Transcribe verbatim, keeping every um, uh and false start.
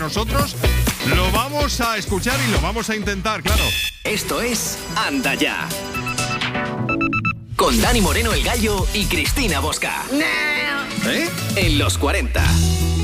nosotros lo vamos a escuchar y lo vamos a intentar, claro. Esto es Anda Ya. Con Dani Moreno el Gallo y Cristina Bosca. ¿Eh? En los cuarenta.